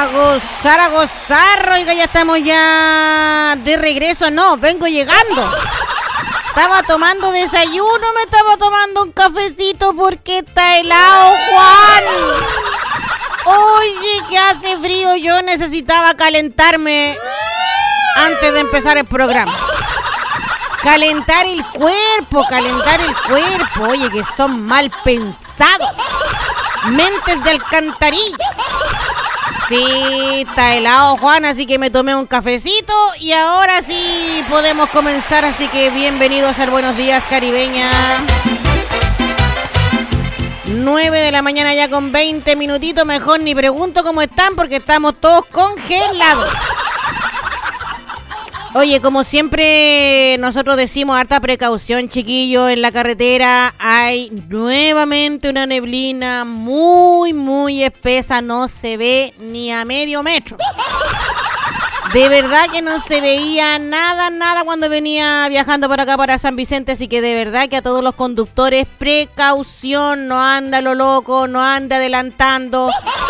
a gozar. Oiga, ya estamos ya de regreso. No, vengo llegando. Estaba tomando desayuno, me estaba tomando un cafecito porque está helado, Juan. Oye, que hace frío, yo necesitaba calentarme antes de empezar el programa. Calentar el cuerpo. Oye, que son mal pensados. Mentes de alcantarilla. Sí, está helado, Juan, así que me tomé un cafecito y ahora sí podemos comenzar, así que bienvenidos al Buenos Días Caribeña. 9 de la mañana ya con 20 minutitos, mejor ni pregunto cómo están porque estamos todos congelados. Oye, como siempre nosotros decimos, harta precaución, chiquillos, en la carretera hay nuevamente una neblina muy espesa, no se ve ni a medio metro. De verdad que no se veía nada cuando venía viajando por acá para San Vicente, así que de verdad que a todos los conductores, precaución, no anda lo loco, no anda adelantando.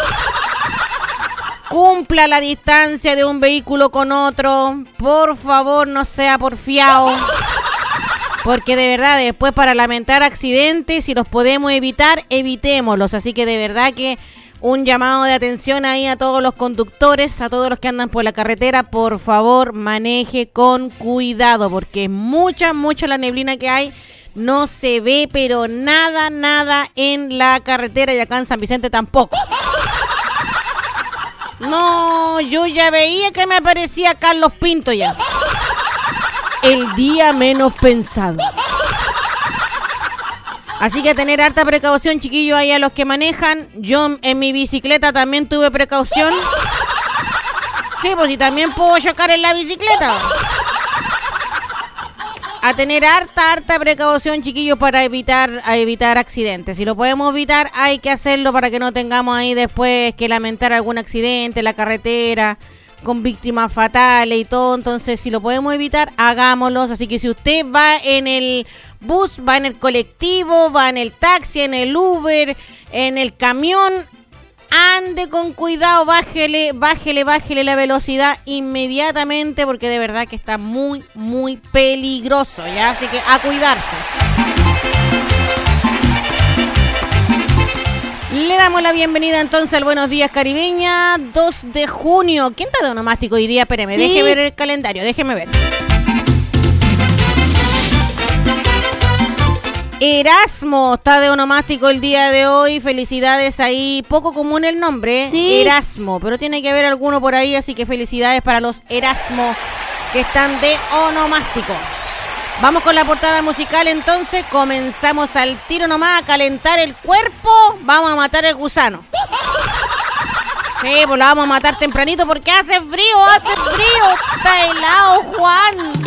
Cumpla la distancia de un vehículo con otro. Por favor, no sea porfiado. Porque de verdad, después para lamentar accidentes, si los podemos evitar, evitémoslos. Así que de verdad que un llamado de atención ahí a todos los conductores, a todos los que andan por la carretera. Por favor, maneje con cuidado, porque es mucha la neblina que hay. No se ve, pero nada en la carretera y acá en San Vicente tampoco. No, yo ya veía que me aparecía Carlos Pinto ya. El día menos pensado. Así que tener harta precaución, chiquillos, ahí a los que manejan. Yo en mi bicicleta también tuve precaución. Sí, pues si también puedo chocar en la bicicleta. A tener harta precaución, chiquillos, para evitar accidentes. Si lo podemos evitar, hay que hacerlo para que no tengamos ahí después que lamentar algún accidente en la carretera con víctimas fatales y todo. Entonces, si lo podemos evitar, hagámoslo. Así que si usted va en el bus, va en el colectivo, va en el taxi, en el Uber, en el camión, ande con cuidado, bájele la velocidad inmediatamente porque de verdad que está muy peligroso, ¿ya? Así que a cuidarse. Le damos la bienvenida entonces al Buenos Días Caribeña, 2 de junio. ¿Quién está de onomástico hoy día? Espéreme, Deje ver el calendario, déjeme ver. Erasmo está de onomástico el día de hoy. Felicidades ahí. Poco común el nombre, sí. Erasmo, pero tiene que haber alguno por ahí, así que felicidades para los Erasmo que están de onomástico. Vamos con la portada musical entonces. Comenzamos al tiro nomás a calentar el cuerpo. Vamos a matar el gusano. Sí, pues lo vamos a matar tempranito porque hace frío. Está helado, Juan.